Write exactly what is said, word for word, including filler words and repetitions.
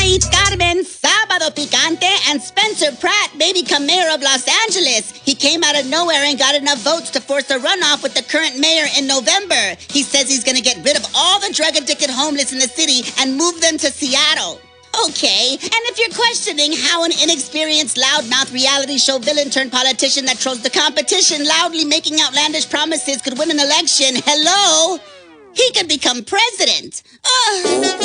Tonight, Carmen Sábado Picante and Spencer Pratt may become mayor of Los Angeles. He came out of nowhere and got enough votes to force a runoff with the current mayor in November. He says he's going to get rid of all the drug-addicted homeless in the city and move them to Seattle. Okay, and if you're questioning how an inexperienced loudmouth reality show villain turned politician that trolls the competition loudly making outlandish promises could win an election, hello? He could become president. Ugh.